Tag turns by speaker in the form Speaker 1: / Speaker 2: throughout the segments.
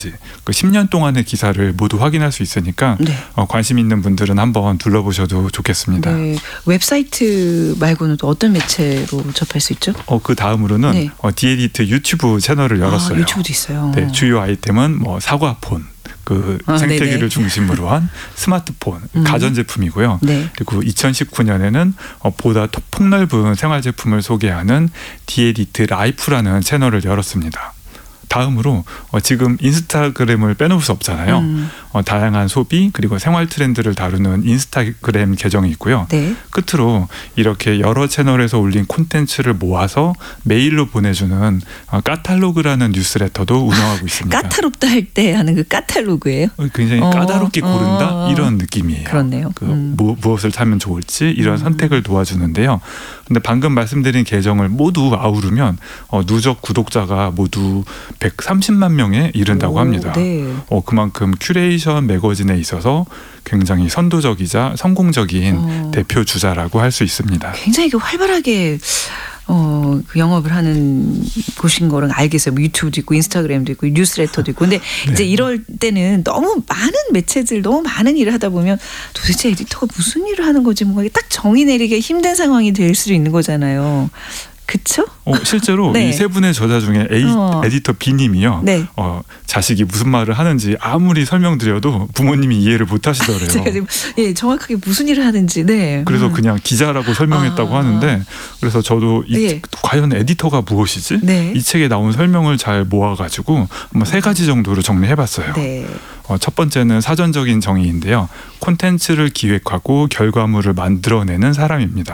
Speaker 1: 그 10년 동안의 기사를 모두 확인할 수 있으니까
Speaker 2: 네.
Speaker 1: 관심 있는 분들은 한번 둘러보셔도 좋겠습니다.
Speaker 2: 네. 웹사이트 말고는 또 어떤 매체로 접할 수 있죠?
Speaker 1: 그 다음으로는
Speaker 2: 네.
Speaker 1: 디에디트 유튜브 채널을 열었어요.
Speaker 2: 유튜브도 있어요.
Speaker 1: 네, 주요 아이템은 뭐 사과폰, 그 생태계를
Speaker 2: 네네.
Speaker 1: 중심으로 한 스마트폰, 가전제품이고요.
Speaker 2: 네.
Speaker 1: 그리고 2019년에는 보다 폭넓은 생활제품을 소개하는 디에디트 라이프라는 채널을 열었습니다. 다음으로 지금 인스타그램을 빼놓을 수 없잖아요. 다양한 소비 그리고 생활 트렌드를 다루는 인스타그램 계정이 있고요.
Speaker 2: 네.
Speaker 1: 끝으로 이렇게 여러 채널에서 올린 콘텐츠를 모아서 메일로 보내주는 까탈로그라는 뉴스레터도 운영하고 있습니다. 까다롭다
Speaker 2: 할 때 하는 그 까탈로그예요?
Speaker 1: 굉장히 까다롭게 고른다 이런 느낌이에요.
Speaker 2: 그렇네요.
Speaker 1: 무엇을 사면 좋을지 이런 선택을 도와주는데요. 근데 방금 말씀드린 계정을 모두 아우르면 누적 구독자가 모두 130만 명에 이른다고 합니다.
Speaker 2: 네.
Speaker 1: 그만큼 큐레이션 매거진에 있어서 굉장히 선도적이자 성공적인 대표 주자라고 할 수 있습니다.
Speaker 2: 굉장히 활발하게 그 영업을 하는 곳인 거는 알겠어요. 뭐 유튜브도 있고 인스타그램도 있고 뉴스레터도 있고. 근데
Speaker 1: 네.
Speaker 2: 이제 이럴 때는 너무 많은 매체들 너무 많은 일을 하다 보면 도대체 에디터가 무슨 일을 하는 거지 뭔가 딱 정의 내리기 힘든 상황이 될 수도 있는 거잖아요. 그렇죠?
Speaker 1: 실제로
Speaker 2: 네.
Speaker 1: 이 세 분의 저자 중에 에디터 B님이요.
Speaker 2: 네.
Speaker 1: 자식이 무슨 말을 하는지 아무리 설명드려도 부모님이 이해를 못하시더래요.
Speaker 2: 예, 정확하게 무슨 일을 하는지. 네.
Speaker 1: 그래서 그냥 기자라고 설명했다고 하는데 그래서 저도 과연 에디터가 무엇이지?
Speaker 2: 네.
Speaker 1: 이 책에 나온 설명을 잘 모아가지고 한번 3가지 정도로 정리해봤어요.
Speaker 2: 네.
Speaker 1: 첫 번째는 사전적인 정의인데요. 콘텐츠를 기획하고 결과물을 만들어내는 사람입니다.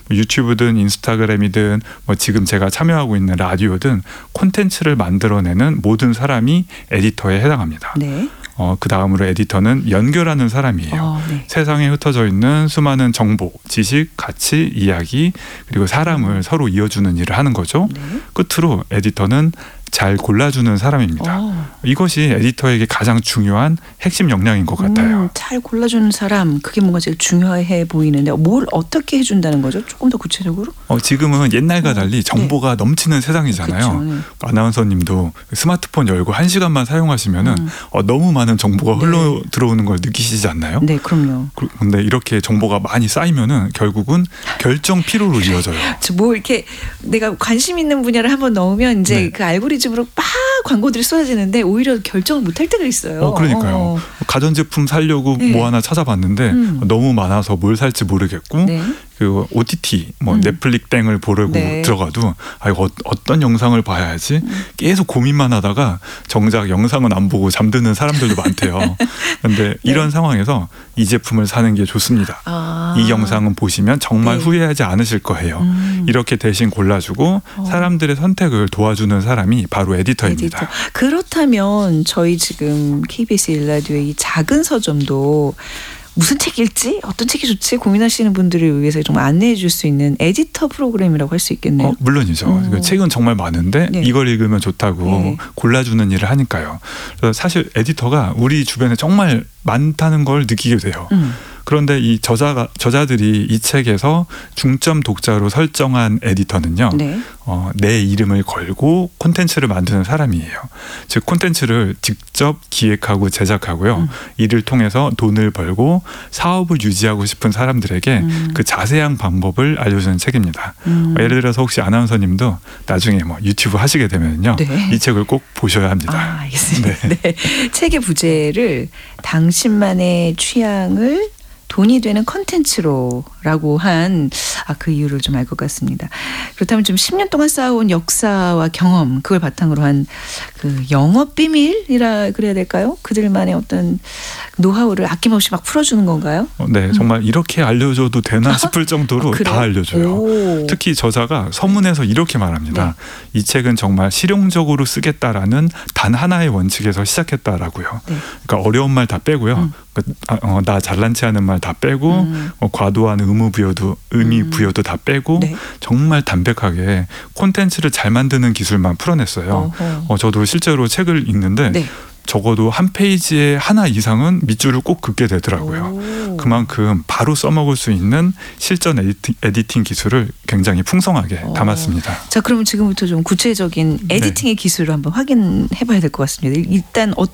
Speaker 1: 유튜브든 인스타그램이든 지금 제가 참여하고 있는 라디오든 콘텐츠를 만들어내는 모든 사람이 에디터에 해당합니다.
Speaker 2: 네.
Speaker 1: 그 다음으로 에디터는 연결하는 사람이에요.
Speaker 2: 네.
Speaker 1: 세상에 흩어져 있는 수많은 정보, 지식, 가치, 이야기 그리고 사람을 서로 이어주는 일을 하는 거죠.
Speaker 2: 네.
Speaker 1: 끝으로 에디터는 잘 골라주는 사람입니다. 이것이 에디터에게 가장 중요한 핵심 역량인 것 같아요.
Speaker 2: 잘 골라주는 사람, 그게 뭔가 제일 중요해 보이는데 뭘 어떻게 해준다는 거죠? 조금 더 구체적으로?
Speaker 1: 지금은 옛날과 달리 정보가 넘치는 세상이잖아요.
Speaker 2: 그쵸.
Speaker 1: 아나운서님도 스마트폰 열고 1시간만 사용하시면은 너무 많은 정보가 흘러 들어오는 걸 느끼시지 않나요?
Speaker 2: 네, 그럼요.
Speaker 1: 근데 이렇게 정보가 많이 쌓이면은 결국은 결정 피로로 이어져요.
Speaker 2: 뭐 이렇게 내가 관심 있는 분야를 한번 넣으면 이제 그 알고리즘으로 막 광고들이 쏟아지는데 오히려 결정을 못할 때가 있어요.
Speaker 1: 그러니까요. 가전제품 사려고 뭐 하나 찾아봤는데 너무 많아서 뭘 살지 모르겠고 그 OTT 넷플릭 땡을 보려고 들어가도 이거 어떤 영상을 봐야 하지? 계속 고민만 하다가 정작 영상은 안 보고 잠드는 사람들도 많대요. 그런데 이런 상황에서 이 제품을 사는 게 좋습니다. 이 영상은 보시면 정말 후회하지 않으실 거예요. 이렇게 대신 골라주고 사람들의 선택을 도와주는 사람이 바로 에디터입니다.
Speaker 2: 그렇다면 저희 지금 KBS 1라디오의 이 작은 서점도 무슨 책 읽지? 어떤 책이 좋지? 고민하시는 분들을 위해서 좀 안내해 줄 수 있는 에디터 프로그램이라고 할 수 있겠네요.
Speaker 1: 물론이죠. 책은 정말 많은데 이걸 읽으면 좋다고 골라주는 일을 하니까요. 그래서 사실 에디터가 우리 주변에 정말 많다는 걸 느끼게 돼요. 그런데 이 저자들이 이 책에서 중점 독자로 설정한 에디터는요. 내 이름을 걸고 콘텐츠를 만드는 사람이에요. 즉 콘텐츠를 직접 기획하고 제작하고요. 이를 통해서 돈을 벌고 사업을 유지하고 싶은 사람들에게 그 자세한 방법을 알려주는 책입니다. 예를 들어서 혹시 아나운서님도 나중에 유튜브 하시게 되면요. 이 책을 꼭 보셔야 합니다.
Speaker 2: 알겠습니다. 책의 부제를 당신만의 취향을 돈이 되는 컨텐츠로라고 한 그 이유를 좀 알 것 같습니다. 그렇다면 좀 10년 동안 쌓아온 역사와 경험 그걸 바탕으로 한 그 영업 비밀이라 그래야 될까요? 그들만의 어떤 노하우를 아낌없이 막 풀어주는 건가요?
Speaker 1: 네, 정말 이렇게 알려줘도 되나 싶을 정도로 다 알려줘요. 특히 저자가 서문에서 이렇게 말합니다. 이 책은 정말 실용적으로 쓰겠다라는 단 하나의 원칙에서 시작했다라고요. 그러니까 어려운 말 다 빼고요. 나 잘난 체 하는 말 다 빼고 과도한 의미 부여도 다 빼고 정말 담백하게 콘텐츠를 잘 만드는 기술만 풀어냈어요. 저도 실제로 책을 읽는데 적어도 한 페이지에 하나 이상은 밑줄을 꼭 긋게 되더라고요. 그만큼 바로 써먹을 수 있는 실전 에디팅 기술을 굉장히 풍성하게 담았습니다.
Speaker 2: 자, 그럼 지금부터 좀 구체적인 에디팅의 기술을 한번 확인해 봐야 될 것 같습니다. 일단